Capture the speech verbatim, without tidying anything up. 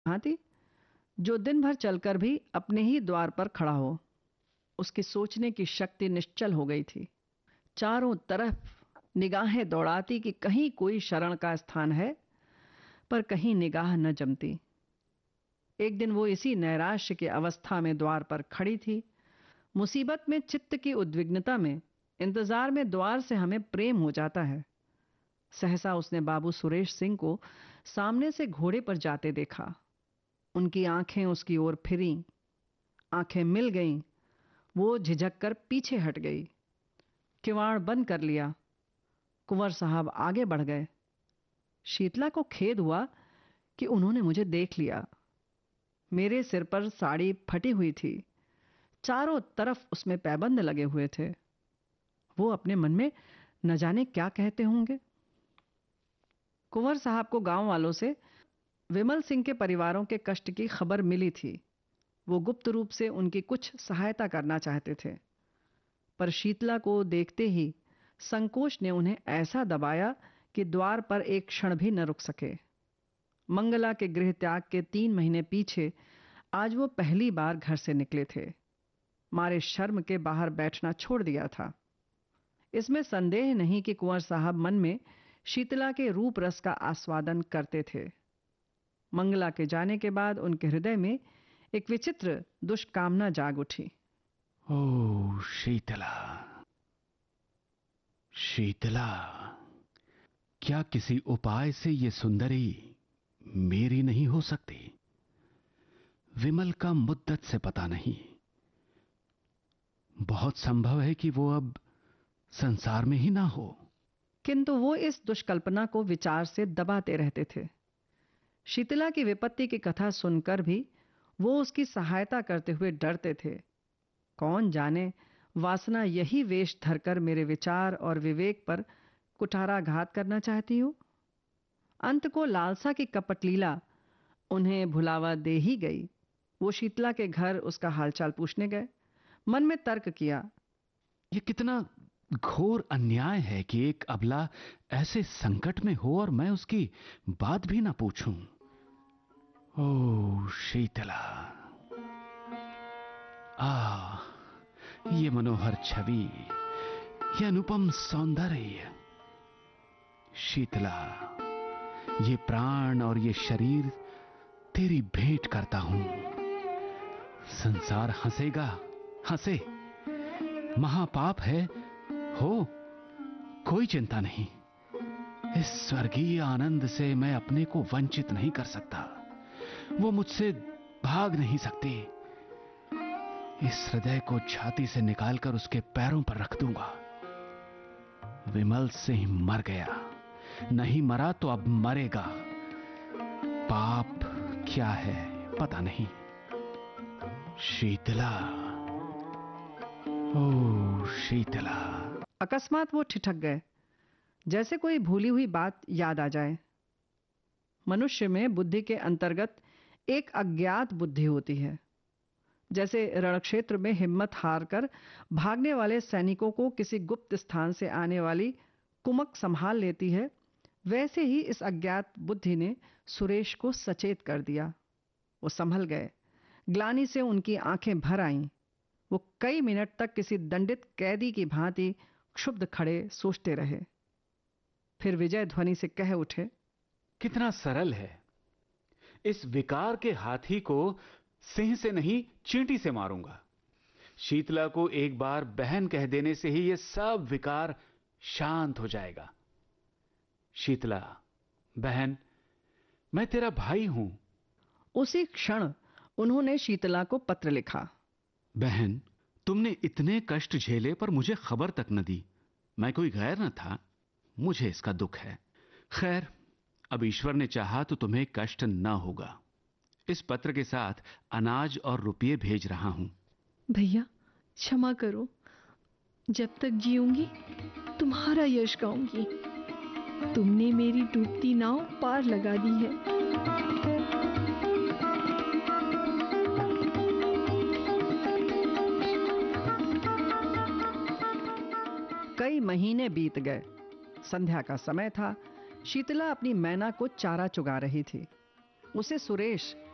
भांति, जो दिन भर चलकर भी अपने ही द्वार पर खड़ा हो। उसकी सोचने की शक्ति निश्चल हो गई थी। चारों तरफ निगाहें दौड़ाती कि कहीं कोई शरण का स्थान है, पर कहीं निगाह न जमती। एक दिन वो इसी नैराश्य की अवस्था में द्वार पर खड़ी थी। मुसीबत में चित्त की उद्विग्नता में, इंतजार में द्वार से हमें प्रेम हो जाता है। सहसा उसने बाबू सुरेश सिंह को सामने से घोड़े पर जाते देखा। उनकी आंखें उसकी ओर फिरी, आंखें मिल गईं। वो झिझक कर पीछे हट गई, किवाड़ बंद कर लिया। कुंवर साहब आगे बढ़ गए। शीतला को खेद हुआ कि उन्होंने मुझे देख लिया। मेरे सिर पर साड़ी फटी हुई थी, चारों तरफ उसमें पैबंद लगे हुए थे। वो अपने मन में न जाने क्या कहते होंगे। कुंवर साहब को गांव वालों से विमल सिंह के परिवारों के कष्ट की खबर मिली थी। वो गुप्त रूप से उनकी कुछ सहायता करना चाहते थे, पर शीतला को देखते ही संकोच ने उन्हें ऐसा दबाया कि द्वार पर एक क्षण भी न रुक सके। मंगला के गृह त्याग के तीन महीने पीछे आज वो पहली बार घर से निकले थे। मारे शर्म के बाहर बैठना छोड़ दिया था। इसमें संदेह नहीं कि कुंवर साहब मन में शीतला के रूप रस का आस्वादन करते थे। मंगला के जाने के बाद उनके हृदय में एक विचित्र दुष्कामना जाग उठी। ओ शीतला, शीतला, क्या किसी उपाय से ये सुंदरी मेरी नहीं हो सकती? विमल का मुद्दत से पता नहीं। बहुत संभव है कि वो अब संसार में ही ना हो। किंतु वो इस दुष्कल्पना को विचार से दबाते रहते थे। शीतला की विपत्ति की कथा सुनकर भी वो उसकी सहायता करते हुए डरते थे। कौन जाने वासना यही वेश धरकर मेरे विचार और विवेक पर कुठाराघात करना चाहती हो। अंत को लालसा की कपटलीला उन्हें भुलावा दे ही गई। वो शीतला के घर उसका हालचाल पूछने गए। मन में तर्क किया, ये कितना घोर अन्याय है कि एक अबला ऐसे संकट में हो और मैं उसकी बात भी ना पूछूं। ओ शीतला, आ, ये मनोहर छवि, ये अनुपम सौंदर्य। शीतला, ये प्राण और ये शरीर तेरी भेंट करता हूं। संसार हंसेगा, हंसे, महापाप है हो, कोई चिंता नहीं। इस स्वर्गीय आनंद से मैं अपने को वंचित नहीं कर सकता। वो मुझसे भाग नहीं सकती। इस हृदय को छाती से निकालकर उसके पैरों पर रख दूंगा। विमल सिंह मर गया, नहीं मरा तो अब मरेगा। पाप क्या है पता नहीं। शीतला, ओ शीतला। अकस्मात वो ठिठक गए, जैसे कोई भूली हुई बात याद आ जाए। मनुष्य में बुद्धि के अंतर्गत एक अज्ञात बुद्धि होती है। जैसे रणक्षेत्र में हिम्मत हारकर भागने वाले सैनिकों को किसी गुप्त स्थान से आने वाली कुमक संभाल लेती है, वैसे ही इस अज्ञात बुद्धि ने सुरेश को सचेत कर दिया। वो संभल गए। ग्लानि से उनकी आंखें भर आईं। वो कई मिनट तक किसी दंडित कैदी की भांति क्षुब्ध खड़े सोचते रहे। फिर विजय ध्वनि से कह उठे, कितना सरल है। इस विकार के हाथी को सिंह से नहीं चींटी से मारूंगा। शीतला को एक बार बहन कह देने से ही यह सब विकार शांत हो जाएगा। शीतला बहन, मैं तेरा भाई हूं। उसी क्षण उन्होंने शीतला को पत्र लिखा। बहन, तुमने इतने कष्ट झेले पर मुझे खबर तक न दी। मैं कोई गैर न था, मुझे इसका दुख है। खैर, अब ईश्वर ने चाहा तो तुम्हें कष्ट न होगा। इस पत्र के साथ अनाज और रुपये भेज रहा हूं। भैया क्षमा करो, जब तक जीऊंगी तुम्हारा यश गाऊंगी। तुमने मेरी डूबती नाव पार लगा दी है। कई महीने बीत गए। संध्या का समय था। शीतला अपनी मैना को चारा चुगा रही थी। उसे सुरेश